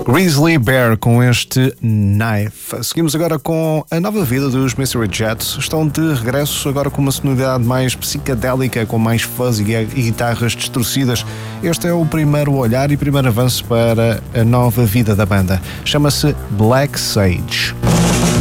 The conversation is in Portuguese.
Grizzly Bear com este Knife. Seguimos agora com a nova vida dos Mystery Jets. Estão de regresso agora com uma sonoridade mais psicadélica, com mais fuzz e guitarras distorcidas. Este é o primeiro olhar e primeiro avanço para a nova vida da banda. Chama-se Black Sage.